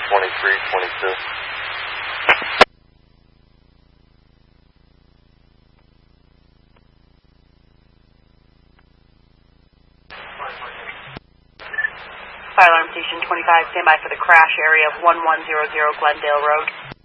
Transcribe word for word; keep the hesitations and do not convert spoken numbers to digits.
twenty-three twenty-two. Fire alarm station twenty-five, stand by for the crash area of one one zero zero Glendale Road.